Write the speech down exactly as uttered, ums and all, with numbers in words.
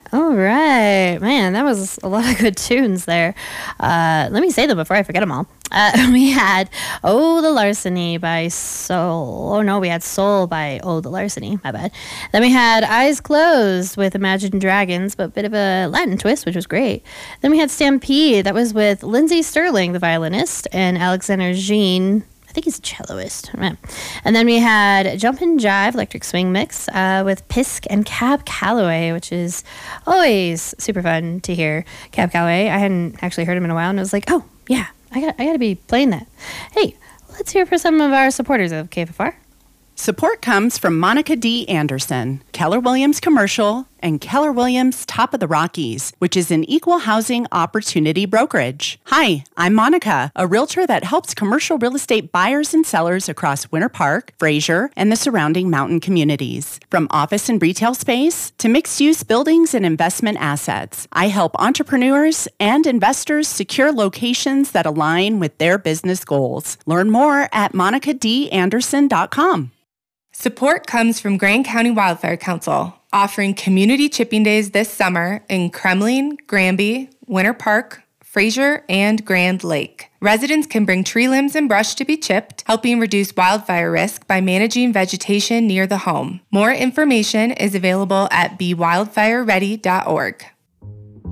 All right. Man, that was a lot of good tunes there. Uh, let me say them before I forget them all. Uh, we had Oh, the Larceny by Soul. Oh, no, we had Soul by Oh, the Larceny. My bad. Then we had Eyes Closed with Imagine Dragons, but a bit of a Latin twist, which was great. Then we had Stampede. That was with Lindsey Sterling, the violinist, and Alexander Jean. I think he's a celloist. Right. And then we had Jump and Jive Electric Swing Mix uh, with Pisk and Cab Calloway, which is always super fun to hear. Cab Calloway, I hadn't actually heard him in a while, and I was like, oh, yeah, I got I got to be playing that. Hey, let's hear for some of our supporters of K F F R. Support comes from Monica D. Anderson, Keller Williams Commercial, and Keller Williams Top of the Rockies, which is an equal housing opportunity brokerage. Hi, I'm Monica, a realtor that helps commercial real estate buyers and sellers across Winter Park, Fraser, and the surrounding mountain communities. From office and retail space to mixed-use buildings and investment assets, I help entrepreneurs and investors secure locations that align with their business goals. Learn more at monica d anderson dot com. Support comes from Grand County Wildfire Council, offering community chipping days this summer in Kremling, Granby, Winter Park, Fraser, and Grand Lake. Residents can bring tree limbs and brush to be chipped, helping reduce wildfire risk by managing vegetation near the home. More information is available at be wildfire ready dot org.